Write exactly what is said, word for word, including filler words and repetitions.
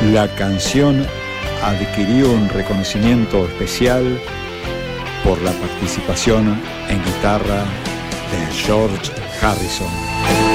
La canción adquirió un reconocimiento especial por la participación en guitarra de George Harrison.